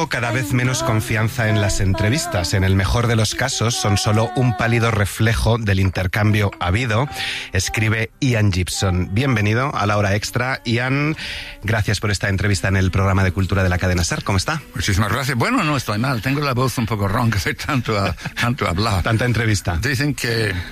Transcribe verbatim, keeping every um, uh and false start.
Tengo cada vez menos confianza en las entrevistas. En el mejor de los casos son solo un pálido reflejo del intercambio habido, escribe Ian Gibson. Bienvenido a La Hora Extra. Ian, gracias por esta entrevista en el programa de Cultura de la cadena SER. ¿Cómo está? Muchísimas gracias. Bueno, no estoy mal. Tengo la voz un poco ronca de tanto, a, tanto hablar. Tanta entrevista. Dicen que